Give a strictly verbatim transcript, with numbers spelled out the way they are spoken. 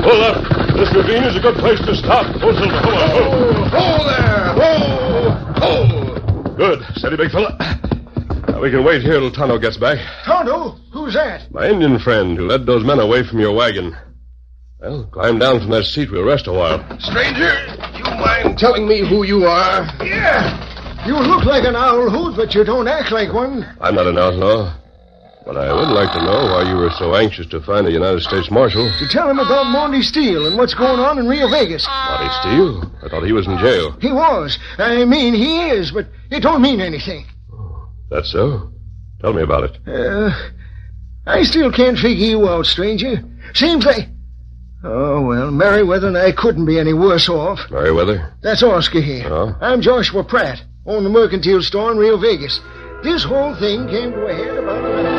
Pull up. This ravine is a good place to stop. Oh, Silver, come on. Oh, oh there. Oh, oh. Good. Steady, big fella. Now we can wait here till Tonto gets back. Tonto? Who's that? My Indian friend who led those men away from your wagon. Well, climb down from that seat. We'll rest a while. Stranger, you mind telling me who you are? Yeah. You look like an owl hoot, but you don't act like one. I'm not an outlaw. But I would like to know why you were so anxious to find a United States Marshal. To tell him about Monty Steele and what's going on in Rio Vegas. Monty Steele? I thought he was in jail. He was. I mean, he is, but it don't mean anything. That's so? Tell me about it. Uh, I still can't figure you out, stranger. Seems like... Oh, well, Merriweather and I couldn't be any worse off. Merriweather? That's Oscar here. Oh? I'm Joshua Pratt, own the mercantile store in Rio Vegas. This whole thing came to a head about...